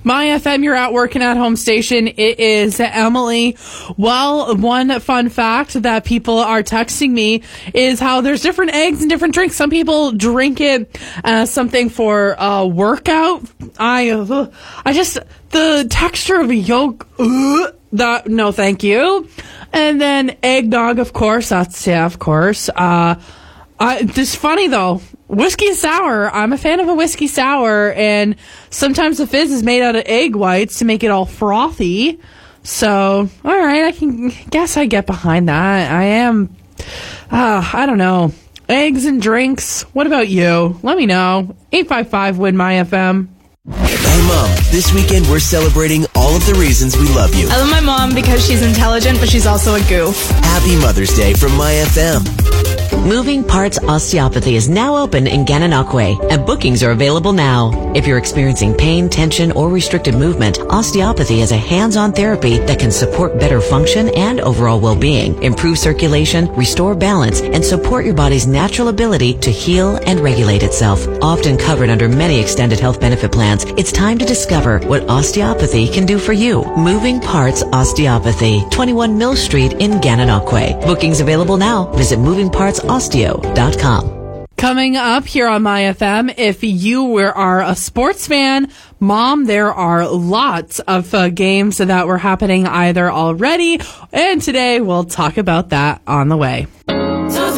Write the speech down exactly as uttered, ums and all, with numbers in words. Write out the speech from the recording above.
My F M, you're out working at home station. It is Emily. Well, one fun fact that people are texting me is how there's different eggs and different drinks. Some people drink it as something for a workout. I, uh, I just, the texture of a yolk, uh, that, no thank you. And then eggnog, of course. That's, yeah, of course. Uh, I, it's funny though. Whiskey sour. I'm a fan of a whiskey sour, and sometimes the fizz is made out of egg whites to make it all frothy. So, all right, I can guess I get behind that. I am, uh, I don't know. Eggs and drinks. What about you? Let me know. eight five five, W I N, my F M. Hey, Mom. This weekend, we're celebrating all of the reasons we love you. I love my mom because she's intelligent, but she's also a goof. Happy Mother's Day from my F M. Moving Parts Osteopathy is now open in Gananoque, and bookings are available now. If you're experiencing pain, tension, or restricted movement, osteopathy is a hands-on therapy that can support better function and overall well-being, improve circulation, restore balance, and support your body's natural ability to heal and regulate itself. Often covered under many extended health benefit plans, it's time to discover what osteopathy can do for you. Moving Parts Osteopathy, twenty-one Mill Street in Gananoque. Bookings available now. Visit moving parts osteo dot com. Coming up here on My F M, if you were, are a sports fan, Mom, there are lots of uh, games that were happening either already, and today we'll talk about that on the way.